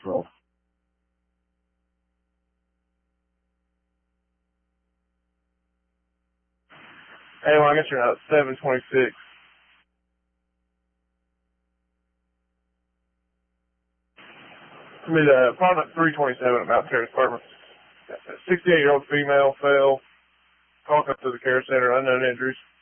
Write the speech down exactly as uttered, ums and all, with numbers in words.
April. Hey, well, I guess you're not seven twenty-six. I mean, uh, apartment three twenty-seven at Mount Terrace Apartments. sixty-eight-year-old female fell, walked up to the care center, unknown injuries.